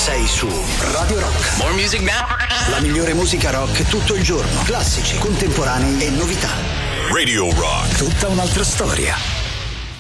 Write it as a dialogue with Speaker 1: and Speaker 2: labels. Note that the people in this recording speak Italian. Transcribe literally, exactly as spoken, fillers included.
Speaker 1: Sei su Radio Rock.
Speaker 2: More music now.
Speaker 1: La migliore musica rock tutto il giorno. Classici, contemporanei e novità.
Speaker 3: Radio Rock.
Speaker 1: Tutta un'altra storia.